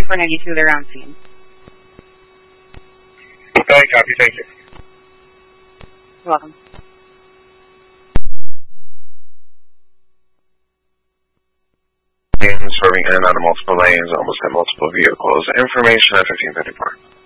2492, they're on scene. Copy, thank you. You're welcome. Swerving in and out of multiple lanes, almost at multiple vehicles. Information at 1534.